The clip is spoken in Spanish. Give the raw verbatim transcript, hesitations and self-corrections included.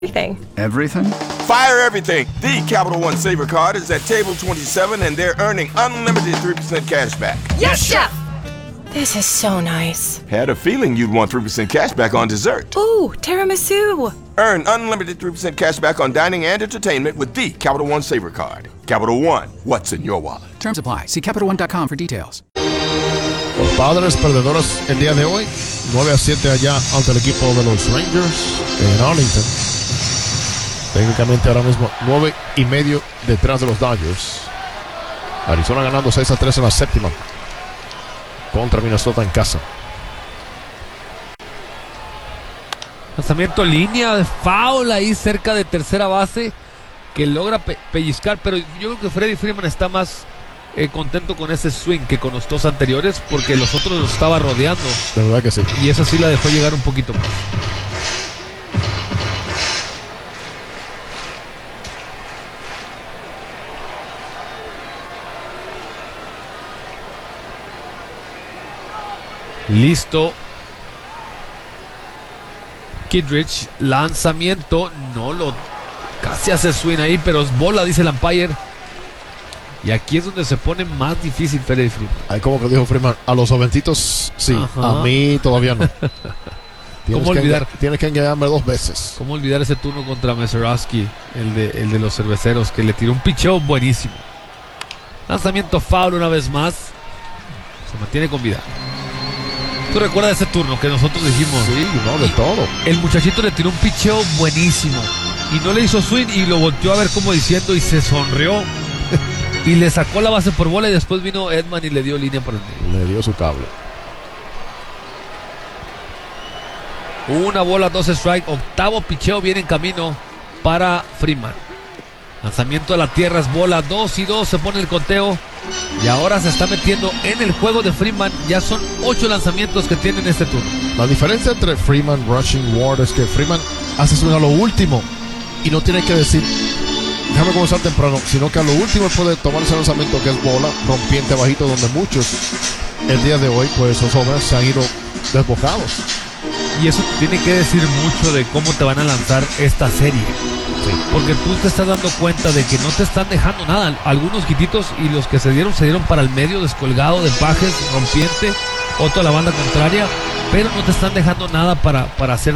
Everything. Everything? Fire everything. The Capital One Saver card is at table twenty-seven and they're earning unlimited three percent cash back. Yes, Chef! This is so nice. Had a feeling you'd want three percent cash back on dessert. Ooh, tiramisu. Earn unlimited three percent cash back on dining and entertainment with the Capital One Saver card. Capital One, what's in your wallet? Terms apply. See Capital One dot com for details. Los Padres perdedores el día de hoy, nueve a siete allá ante el equipo de los Rangers en Arlington. Técnicamente ahora mismo nueve y medio detrás de los Dodgers. Arizona ganando seis a tres en la séptima contra Minnesota en casa. Lanzamiento línea de foul ahí cerca de tercera base que logra pe pellizcar, pero yo creo que Freddie Freeman está más eh, contento con ese swing que con los dos anteriores porque los otros los estaba rodeando. De verdad que sí. Y esa sí la dejó llegar un poquito más. Listo. Kittredge, lanzamiento, no lo, casi hace swing ahí, pero es bola, dice el umpire. Y aquí es donde se pone más difícil Freddie Freeman. Ahí como que dijo Freeman, a los jovencitos sí, ajá, a mí todavía no. ¿Cómo olvidar? Que, tienes que engañarme dos veces. ¿Cómo olvidar ese turno contra Mazeroski, el de, el de los cerveceros, que le tiró un picheo buenísimo? Lanzamiento foul una vez más. Se mantiene con vida. ¿Tú recuerdas ese turno que nosotros dijimos? Sí, no, de todo. El muchachito le tiró un picheo buenísimo y no le hizo swing y lo volteó a ver como diciendo y se sonrió y le sacó la base por bola y después vino Edman y le dio línea por el medio. Le dio su cable. Una bola, dos strike, octavo picheo viene en camino para Freeman. Lanzamiento a la tierra es bola, dos y dos, se pone el conteo. Y ahora se está metiendo en el juego de Freeman. Ya son ocho lanzamientos que tiene en este turno. La diferencia entre Freeman, Rushing, Ward es que Freeman hace swing a lo último y no tiene que decir déjame comenzar temprano, sino que a lo último puede tomar ese lanzamiento que es bola, rompiente bajito, donde muchos el día de hoy, pues esos hombres se han ido desbocados. Y eso tiene que decir mucho de cómo te van a lanzar esta serie. Sí. Porque tú te estás dando cuenta de que no te están dejando nada. Algunos quititos y los que se dieron se dieron para el medio, descolgado de pajes, rompiente, otro a la banda contraria, pero no te están dejando nada para, para hacer